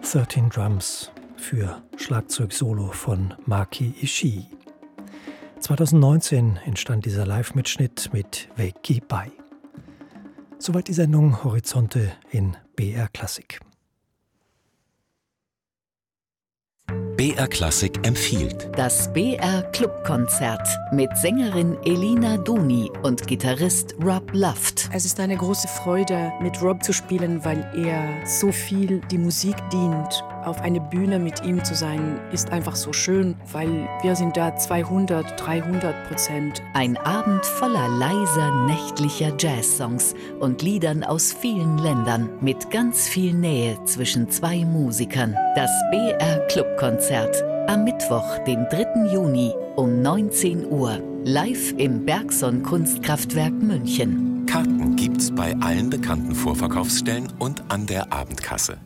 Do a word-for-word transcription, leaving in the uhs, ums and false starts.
dreizehn Drums für Schlagzeug-Solo von Maki Ishii. zweitausendneunzehn entstand dieser Live-Mitschnitt mit Weiki Bai. Soweit die Sendung Horizonte in B R Klassik. B R Klassik empfiehlt Das B R Clubkonzert mit Sängerin Elina Duni und Gitarrist Rob Luft. Es ist eine große Freude, mit Rob zu spielen, weil er so viel die Musik dient. Auf einer Bühne mit ihm zu sein, ist einfach so schön, weil wir sind da zweihundert, dreihundert Prozent. Ein Abend voller leiser, nächtlicher Jazzsongs und Liedern aus vielen Ländern mit ganz viel Nähe zwischen zwei Musikern. Das B R Clubkonzert am Mittwoch, den dritten Juni um neunzehn Uhr, live im Bergson Kunstkraftwerk München. Karten gibt's bei allen bekannten Vorverkaufsstellen und an der Abendkasse.